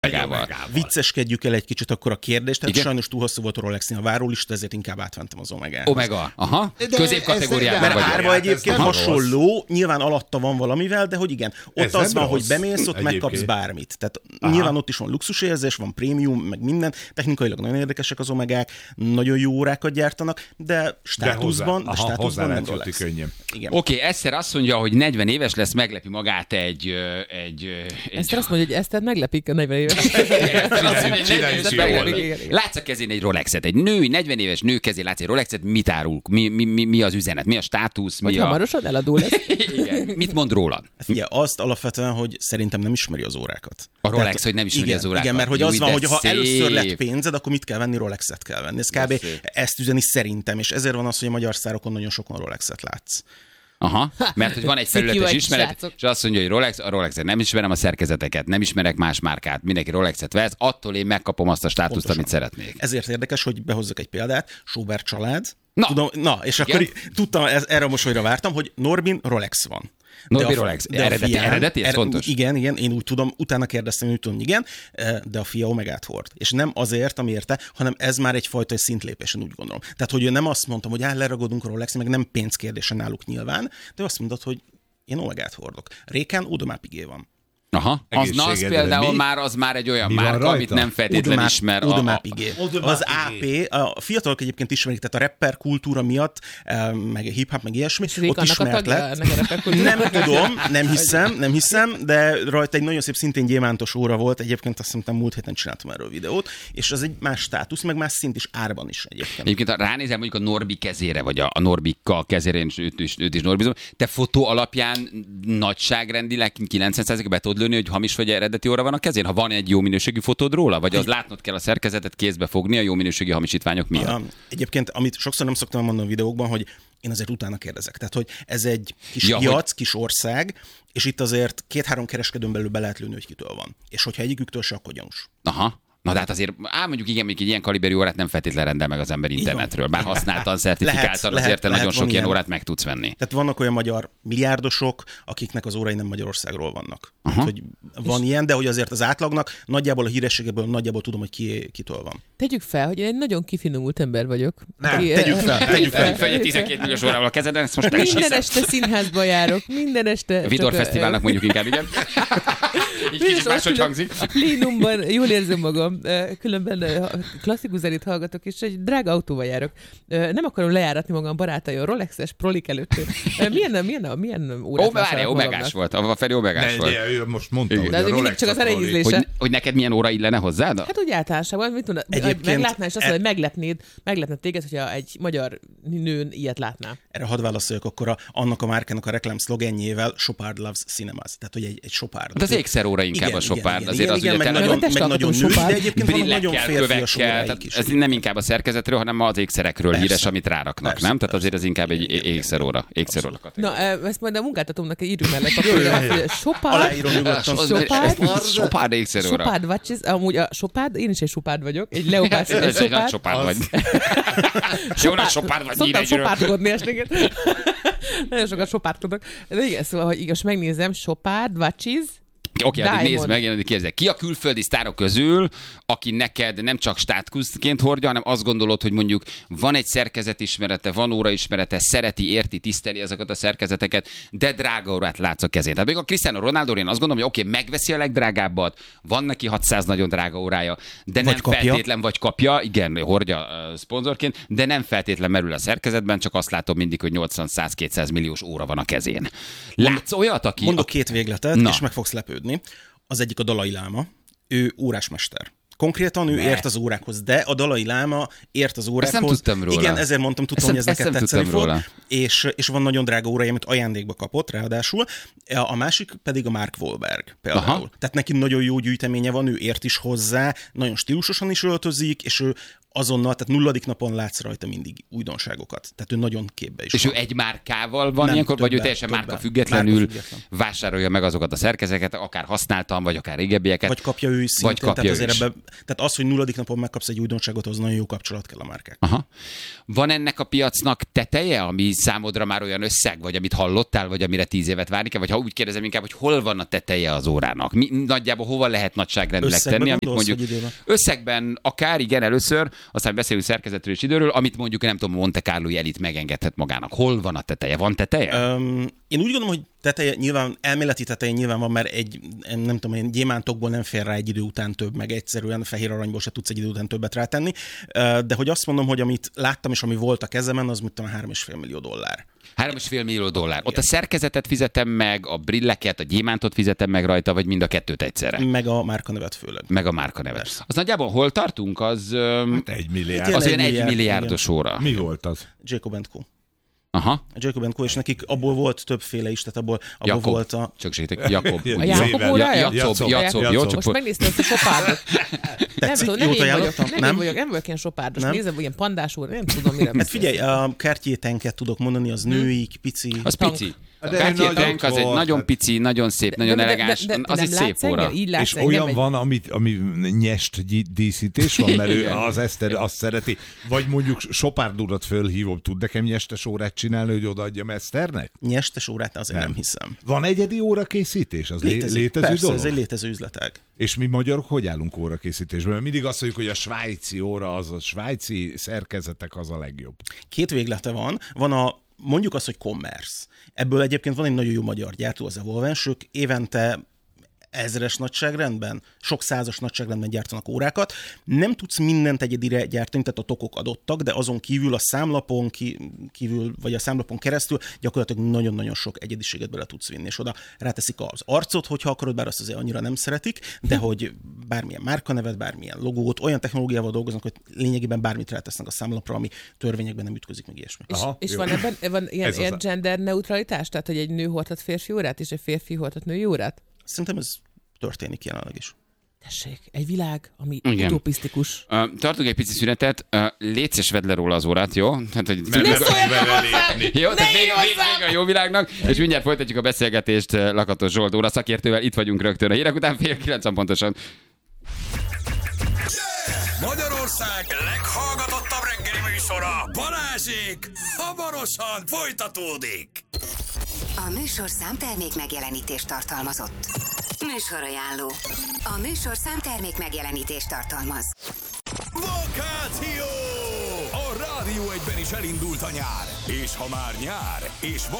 Vicceskedjük el egy kicsit akkor a kérdést, tehát sajnos túl hosszú volt a Rolexnél a várólista, ezért inkább átmentem az Omegához. Omega, aha. Középkategóriában mert vagy. árva egyébként hasonló, nyilván alatta van valamivel, de hogy igen, ott ez az van, hogy bemész, ott megkapsz bármit. Tehát nyilván ott is van luxusérzés, van prémium, meg minden, technikailag nagyon érdekesek az Omegák, nagyon jó órákat gyártanak, de státuszban nem Rolex. Oké, Eszter azt mondja, hogy 40 éves lesz, meglepi magát egy... Eszter azt mondja, hogy Eszter meglepik a 40 éves. Látsz a kezén egy Rolexet, egy nő, 40 éves nő kezén látsz egy Rolexet, mit árul? Mi az üzenet? Mi a státusz? Vagy hamarosan eladó lesz. Igen. Mit mond róla? Figyelj, azt alapvetően, hogy szerintem nem ismeri az órákat. A Rolex, hogy nem ismeri az órákat. Igen, mert hogy az van, hogy ha először lett pénzed, akkor mit kell venni? Rolexet kell venni. Ez kb. Ezt üzeni szerintem, és ezért van az, hogy a magyar sztárokon nagyon sokan Rolexet látsz. Aha, mert hogy van egy felületes ismeret, és azt mondja, hogy a Rolexet nem ismerem a szerkezeteket, nem ismerek más márkát, mindenki Rolexet vesz, attól én megkapom azt a státuszt, amit szeretnék. Ezért érdekes, hogy behozzak egy példát, Sobert család. Na, és akkor tudtam, erre a mosolyra vártam, hogy Norbin Rolex van. Norbi Rolex, eredeti, ez fontos. Igen, én úgy tudom, utána kérdeztem, úgy tudom, igen, de a fia Omegát hord. És nem azért, amiért hanem ez már egyfajta szintlépésen, úgy gondolom. Tehát, hogy nem azt mondtam, hogy leragadunk a Rolex, meg nem pénzkérdésen náluk nyilván, de azt mondod, hogy én Omegát hordok. Réken Audemars Piguet van. Aha, az például már egy olyan márka, amit nem feltétlenül ismer. Audemars Piguet. Az AP, a fiatalok egyébként ismerik, tehát a rapper kultúra miatt, meg a hip-hop, meg ilyesmi, ott ismert lett. Nem tudom, nem hiszem, de rajta egy nagyon szép, szintén gyémántos óra volt, egyébként azt hiszem múlt héten csináltam erről videót, és az egy más státusz, meg más szint is, árban is egyébként. Egyébként ha ránézel mondjuk a Norbi kezére, vagy a Norbika kezére, én őt is Norbizom, te fotó alapján nagyságrendileg 90%-a be tudod lőni, hogy hamis vagy eredeti óra van a kezén, ha van egy jó minőségű fotód róla, vagy az látnod kell a szerkezetet kézbe fogni a jó minőségű hamisítványok miatt? Egyébként, amit sokszor nem szoktam mondani a videókban, hogy én azért utána kérdezek. Tehát, hogy ez egy kis piac, kis ország, és itt azért 2-3 kereskedőn belül be lehet lőni, hogy kitől van. És hogyha egyiküktől se, akkor gyanús. Aha. Na de hát azért, mondjuk igen, még egy ilyen kaliberű órát nem feltétlenül rendel meg az ember internetről. Bár használtan, certifikáltan, azért nagyon sok ilyen órát meg tudsz venni. Tehát vannak olyan magyar milliárdosok, akiknek az órai nem Magyarországról vannak. Tehát, hogy van ilyen, de hogy azért az átlagnak nagyjából a hírességeből nagyjából tudom, hogy kitől van. Tegyük fel, hogy én egy nagyon kifinomult ember vagyok. Tegyük fel. Hogy 12 milliós órával a kezeden, ezt most nem is hiszem. Minden este színházba járok, minden este. Vidor Fesztiválnak mondjuk inkább, igen. Így kicsit máshogy hangzik. Plénumban jól érzem magam. Különben klasszikus zenét hallgatok, és egy drága autóval járok. Nem akarom lejáratni magam barátai a Rolexes prolik előtt. Milyen órát vásárolok Omegás volt. A Feri Omegás volt. Ő most mondta, hogy de az mindig csak az elejézlése. Hogy neked milyen óra illene hozzád? Hát úgy általánosában, mit tudod, meglátná, és azt mondja, hogy meglepne téged, hogyha egy magyar nőn ilyet látná. Erre hadd válaszoljak akkor annak a márkának a reklám szlogenjével, Chopard loves cinemas. Tehát, hogy egy Chopard. De az ékszeróra inkább a Chopard. Azért az ugye nagyon nő, de egyébként van nagyon férfias óráik is. Ez nem inkább a szerkezetről, hanem az ékszerekről híres, amit ráraknak, nem? Tehát azért ez inkább egy ékszeróra. Na, ezt majd a munkáltatómnak egy írjuk mellett papírra. Chopard ékszeróra. Chopard watches, amúgy a Chopard, én is egy Chopard vagyok, egy leopárd. Chopard vagy. Jó, nagy Chopard vagy. Szoktam Chopardkodni estéket. Nagyon sokat Chopardkodok. De igen, szóval, hogy igaz, megnézem, Chopard watches. Oké, nézd meg, én kérdezek. Ki a külföldi sztárok közül, aki neked nem csak státuszként hordja, hanem azt gondolod, hogy mondjuk van egy szerkezetismerete, van óraismerete, szereti, érti, tiszteli ezeket a szerkezeteket, de drága órát látsz a kezén. Tehát még a Cristiano Ronaldo, én azt gondolom, hogy oké, megveszi a legdrágábbat, van neki 600 nagyon drága órája, de nem feltétlen vagy kapja, igen, hordja szponzorként, de nem feltétlen merül a szerkezetben, csak azt látom mindig, hogy 80-100-200 milliós óra van a kezén. Látsz olyat, aki... Mondok két végletet, és meg fogsz lepődni. Az egyik a Dalai Láma, ő órásmester. Konkrétan ő ért az órákhoz, de a Dalai Láma ért az órákhoz. Ezt nem tudtam róla. Igen, ezért mondtam, hogy ez neked tetszeni fog. És van nagyon drága órája, amit ajándékba kapott, ráadásul. A másik pedig a Mark Wahlberg például. Aha. Tehát neki nagyon jó gyűjteménye van, ő ért is hozzá, nagyon stílusosan is öltözik, és ő azonnal, tehát 0. napon látsz rajta mindig újdonságokat. Tehát ő nagyon képbe is. És van. ő egy márkával van ilyenkor, vagy ő teljesen márka függetlenül vásárolja meg azokat a szerkezeteket, akár használtan, vagy akár régebbieket. Vagy kapja ő is szintén. Tehát az, hogy 0. napon megkapsz egy újdonságot, az nagyon jó kapcsolat kell a márkák. Aha. Van ennek a piacnak teteje, ami számodra már olyan összeg, vagy amit hallottál, vagy amire 10 évet várni kell, vagy ha úgy kérdezem inkább, hogy hol van a teteje az órának? Nagyjából hova lehet nagyságrendileg tenni, amit mondjuk összegben akár, igen, először, aztán beszélünk szerkezetről és időről, amit mondjuk nem tudom, Monte Carlo elit megengedhet magának. Hol van a teteje? Van teteje? Én úgy gondolom, hogy teteje nyilván, elméleti teteje nyilván van, mert nem tudom, én gyémántokból nem fér rá egy idő után több, meg egyszerűen fehér aranyból se tudsz egy idő után többet rátenni. De hogy azt mondom, hogy amit láttam és ami volt a kezemen, az mit tudom, $3,5 millió. $3,5 millió. Ott a szerkezetet fizetem meg, a brilleket, a gyémántot fizetem meg rajta, vagy mind a kettőt egyszerre? Meg a márkanevet főleg. Meg a márkanevet. Az nagyjából hol tartunk? Az 1 milliárd. Az olyan 1 milliárdos óra. Mi volt az? Jacob & Co. Aha. A Jacob & Co. És nekik abból volt többféle is, tehát abból volt a... Csak segítek, Jakob. A Jakob órája? Jacob. Most megnéztem ezt a sopárdot. Nem vagyok ilyen sopárdos. Nézem, ilyen pandás óra, nem tudom, mire hát figyelj, a Cartier-tenket tudok mondani, az női, pici. Az pici. A Cartier-tank az egy nagyon pici, nagyon szép, nagyon elegáns, az egy szép óra. És olyan van, ami nyest díszítés van, mert ő az Eszter azt szereti. Vagy mondjuk Sopárdurat fölhívom, tud nekem nyestes órát csinálni, hogy odaadjam Eszternek? Nyestes órát azért nem hiszem. Van egyedi órakészítés? Az létező persze, dolog? Ez egy létező üzletág. És mi magyarok hogy állunk órakészítésben? Mert mindig azt mondjuk, hogy a svájci óra, az a svájci szerkezetek az a legjobb. 2 véglete van. Van mondjuk azt, hogy commerce. Ebből egyébként van egy nagyon jó magyar gyártó, az Evolvens, ők évente 1000-es nagyságrendben, sok 100-as nagyságrendben gyártanak órákat. Nem tudsz mindent egyedire gyártani, tehát a tokok adottak, de azon kívül a számlapon kívül, vagy a számlapon keresztül gyakorlatilag nagyon-nagyon sok egyediséget bele tudsz vinni, és oda ráteszik az arcot, hogyha akarod, bár azt azért annyira nem szeretik, de hogy bármilyen márkanevet, bármilyen logót, olyan technológiával dolgoznak, hogy lényegében bármit rátesznek a számlapra, ami törvényekben nem ütközik, meg ilyesmi. És van ilyen gender neutralitás, tehát hogy egy nő hordhat férfi órát, és egy férfi hordhat női órát? Szerintem ez történik jelenleg is. Tessék, egy világ, ami utopisztikus. Tartunk egy pici szünetet, légy szíves, vedd le róla az órát, jó? Hát, hogy ne szóljatok hozzám! Jó, tehát vége a jó világnak, és mindjárt folytatjuk a beszélgetést Lakatos Zsolt óra szakértővel. Itt vagyunk rögtön a hírek után, 8:30 pontosan. Magyarország leghallgatottabb reggeli műsora, Balázsék, hamarosan folytatódik. A műsor számtermék megjelenítést tartalmazott. Műsorajánló. A műsor számtermék megjelenítést tartalmaz. Vakáció! A Rádió 1-ben is elindult a nyár. És ha már nyár, és van